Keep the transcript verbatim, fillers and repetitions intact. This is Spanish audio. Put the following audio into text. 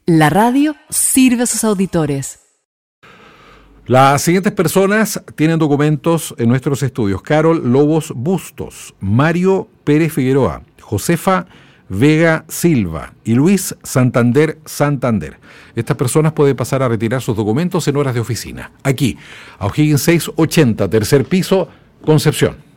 La radio sirve a sus auditores. Las siguientes personas tienen documentos en nuestros estudios: Carol Lobos Bustos, Mario Pérez Figueroa, Josefa Vega Silva y Luis Santander Santander. Estas personas pueden pasar a retirar sus documentos en horas de oficina. Aquí, a O'Higgins seiscientos ochenta, tercer piso, Concepción.